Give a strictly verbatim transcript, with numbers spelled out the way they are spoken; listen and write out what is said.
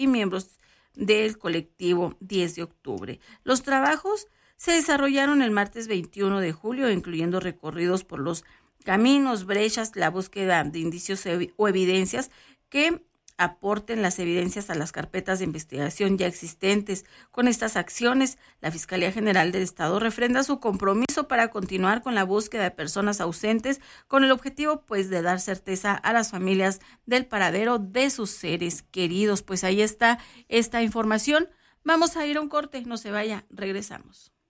y miembros del colectivo diez de octubre. Los trabajos se desarrollaron el martes veintiuno de julio, incluyendo recorridos por los caminos, brechas, la búsqueda de indicios o evidencias que aporten las evidencias a las carpetas de investigación ya existentes. Con estas acciones, la Fiscalía General del Estado refrenda su compromiso para continuar con la búsqueda de personas ausentes, con el objetivo pues de dar certeza a las familias del paradero de sus seres queridos. Pues ahí está esta información. Vamos a ir a un corte, no se vaya, regresamos.